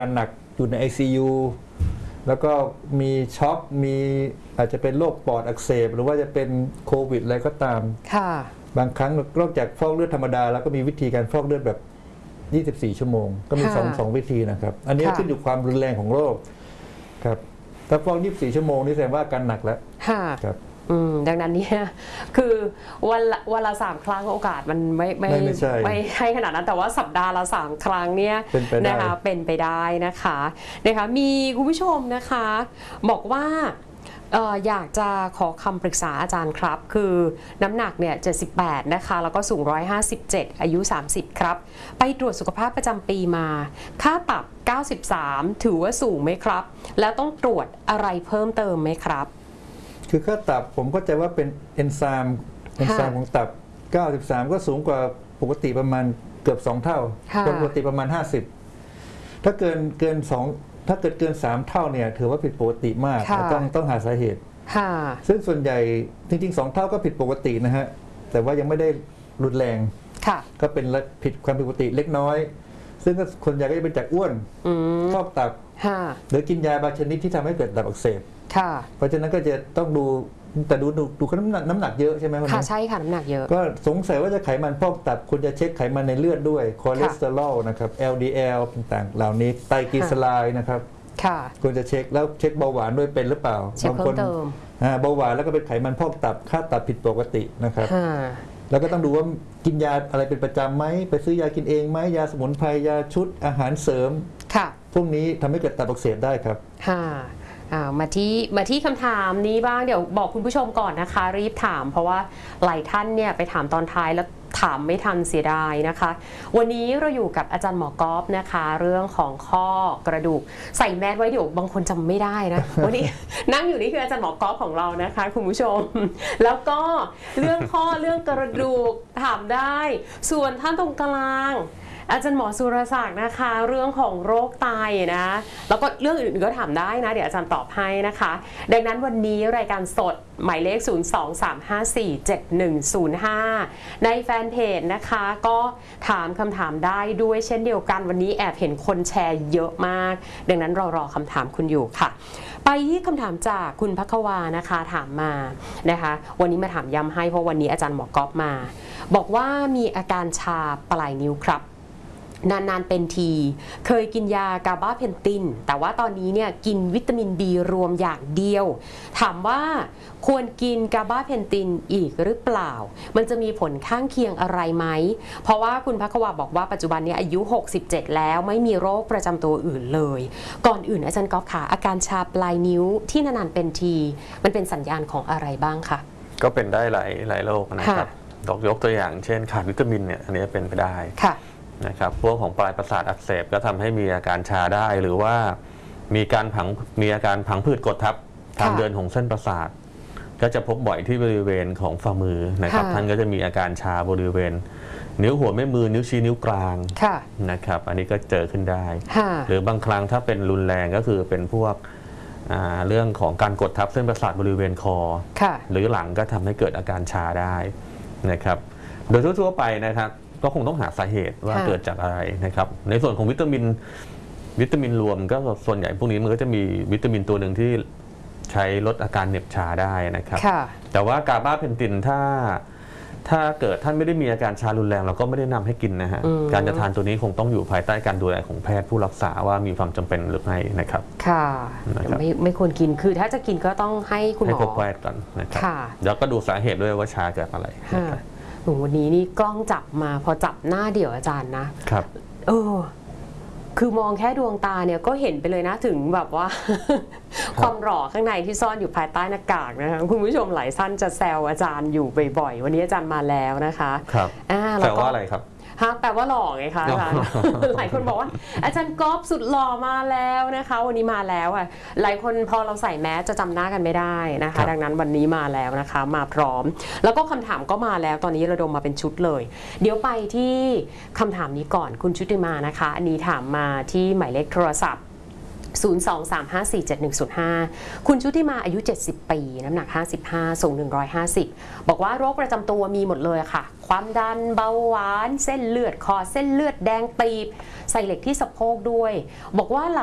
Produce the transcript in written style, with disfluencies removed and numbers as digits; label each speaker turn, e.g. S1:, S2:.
S1: หนักอยู่ใน ICU แล้วก็มีช็อกมีอาจจะเป็นโรคปอดอักเสบหรือว่าจะเป็นโควิดอะไรก็ตามบางครั้งนอกจากฟอกเลือดธรรมดาแล้วก็มีวิธีการฟอกเลือดแบบ24 ชั่วโมงก็มีสองวิธีนะครับอันนี้ขึ้นอยู่ความรุนแรงของโรคครับถ้าฟอก24 ชั่วโมงนี่แสดงว่าอาการหนักแล้วครับ
S2: ดังนั้นเนี่ยคือวันละ3 ครั้งโอกาสมันไม่ให้ขนาดนั้นแต่ว่าสัปดาห์ละ3 ครั้งเนี่ยนะคะเป็นไปได้นะคะมีคุณผู้ชมนะคะบอกว่าอยากจะขอคำปรึกษาอาจารย์ครับคือน้ำหนักเนี่ย78นะคะแล้วก็สูง157อายุ30ครับไปตรวจสุขภาพประจำปีมาค่าตับ93ถือว่าสูงไหมครับแล้วต้องตรวจอะไรเพิ่มเติมไหมครับ
S1: คือค่าตับผมเข้าใจว่าเป็นเอนไซม์ของตับ93ก็สูงกว่าปกติประมาณเกือบ2 เท่าปกติประมาณ50ถ้าเกิน2ถ้าเกิน3 เท่าเนี่ยถือว่าผิดปกติมากต้องหาสาเหตุซึ่งส่วนใหญ่จริงๆ2 เท่าก็ผิดปกตินะฮะแต่ว่ายังไม่ได้รุนแรงก็เป็นความผิดปกติเล็กน้อยซึ่งก็คนใหญ่ก็จะเป็นจากอ้วนฟอกตับหรือกินยาบางชนิดที่ทำให้เกิดตับอักเสบเพราะฉะนั้นก็จะต้องดูแต่ดูน้ำหนักเยอะใช่ไหม
S2: ค่ะใช่ค่ะน้ำหนักเยอะ
S1: ก็สงสัยว่าจะไขมันพอกตับคุณจะเช็คไขมันในเลือดด้วยคอเลสเตอรอลนะครับ LDL ต่างๆเหล่านี้ไตรกลีเซอไรด์นะครับควรจะเช็คแล้วเช็คเบาหวานด้วยเป็นหรือเปล่า
S2: บางคน
S1: เบาหวานแล้วก็เป็นไขมันพอกตับค่าตับผิดปกตินะครับแล้วก็ต้องดูว่ากินยาอะไรเป็นประจำไหมไปซื้อยากินเองไหมยาสมุนไพรยาชุดอาหารเสริมพวกนี้ทำให้เกิดตับอักเสบได้ครับ
S2: มาที่คำถามนี้บ้างเดี๋ยวบอกคุณผู้ชมก่อนนะคะรีบถามเพราะว่าหลายท่านเนี่ยไปถามตอนท้ายแล้วถามไม่ทันเสียดายนะคะวันนี้เราอยู่กับอาจารย์หมอกอล์ฟนะคะเรื่องของข้อกระดูกใส่แมสไว้เดี๋ยวบางคนจำไม่ได้นะวันนี้นั่งอยู่นี่คืออาจารย์หมอกอล์ฟของเรานะคะคุณผู้ชมแล้วก็เรื่องข้อเรื่องกระดูกถามได้ส่วนท่านตรงกลางอาจารย์หมอสุรศักดิ์นะคะเรื่องของโรคไตนะแล้วก็เรื่องอื่นๆก็ถามได้นะเดี๋ยวอาจารย์ตอบให้นะคะดังนั้นวันนี้รายการสดหมายเลข023547105ในแฟนเพจนะคะก็ถามคำถามได้ด้วยเช่นเดียวกันวันนี้แอบเห็นคนแชร์เยอะมากดังนั้นรอคำถามคุณอยู่ค่ะไปที่คำถามจากคุณภัควานะคะถามมานะคะวันนี้มาถามย้ำให้เพราะวันนี้อาจารย์หมอก๊อฟมาบอกว่ามีอาการชาปลายนิ้วครับนานๆเป็นทีเคยกินยากาบาเพนตินแต่ว่าตอนนี้เนี่ยกินวิตามิน B รวมอย่างเดียวถามว่าควรกินกาบาเพนตินอีกหรือเปล่ามันจะมีผลข้างเคียงอะไรไหมเพราะว่าคุณภัควาบอกว่าปัจจุบันนี้อายุ67แล้วไม่มีโรคประจำตัวอื่นเลยก่อนอื่นอาจารย์ก๊อฟค่ะอาการชาปลายนิ้วที่นานๆเป็นทีมันเป็นสัญญาณของอะไรบ้างคะ
S3: ก็เป็นได้หลายโรคนะครับยกตัวอย่างเช่นขาดวิตามินเนี่ยอันนี้เป็นไปได้นะครับพวกของปลายประสาทอักเสบก็ทำให้มีอาการชาได้หรือว่ามีอาการผังผืดกดทับทางเดินของเส้นประสาทก็จะพบบ่อยที่บริเวณของฝ่ามือนะครับท่านก็จะมีอาการชาบริเวณนิ้วหัวแม่มือนิ้วชี้นิ้วกลางนะครับอันนี้ก็เจอขึ้นได้หรือบางครั้งถ้าเป็นรุนแรงก็คือเป็นพวกเรื่องของการกดทับเส้นประสาทบริเวณคอหรือหลังก็ทำให้เกิดอาการชาได้นะครับโดยทั่วๆไปนะครับก็คงต้องหาสาเหตุว่าเกิดจากอะไรนะครับในส่วนของวิตามินรวมก็ส่วนใหญ่พวกนี้มันก็จะมีวิตามินตัวหนึ่งที่ใช้ลดอาการเหน็บชาได้นะครับแต่ว่ากาบาเพนตินถ้าเกิดท่านไม่ได้มีอาการชารุนแรงเราก็ไม่ได้นำให้กินนะฮะการจะทานตัวนี้คงต้องอยู่ภายใต้การดูแลของแพทย์ผู้รักษาว่ามีความจำเป็นหรือไม่นะครับ
S2: ค่ะไม่ควรกินคือถ้าจะกินก็ต้องให้คุณหมอ
S3: ให้พบแพทย์ก่อนนะครับแล้วก็ดูสาเหตุด้วยว่าชาเกิดอะไร
S2: วันนี้นี่กล้องจับมาพอจับหน้าเดี่ยวอาจารย์นะครับคือมองแค่ดวงตาเนี่ยก็เห็นไปเลยนะถึงแบบว่าความหล่อข้างในที่ซ่อนอยู่ภายใต้หน้ากากนะคะคุณผู้ชมหลายท่านจะแซวอาจารย์อยู่บ่อยๆวันนี้อาจารย์มาแล้วนะคะ
S3: ครับแปลว่าอะไรครับ
S2: แปลว่าหล่อไงคะอาจารย์หลายคนบอกว่าอาจารย์ก๊อฟสุดหล่อมาแล้วนะคะวันนี้มาแล้วอ่ะหลายคนพอเราใส่แมสจะจำหน้ากันไม่ได้นะคะดังนั้นวันนี้มาแล้วนะคะมาพร้อมแล้วก็คำถามก็มาแล้วตอนนี้ระดมมาเป็นชุดเลยเดี๋ยวไปที่คำถามนี้ก่อนคุณชุติมานะคะอันนี้ถามมาที่หมายเลขโทรศัพท์ 023547105 คุณชุติมาอายุ 70 ปี น้ำหนัก 55 สูง 150 บอกว่าโรคประจำตัวมีหมดเลยค่ะ ความดันเบาหวานเส้นเลือดคอเส้นเลือดแดงตีบใส่เหล็กที่สะโพกด้วยบอกว่า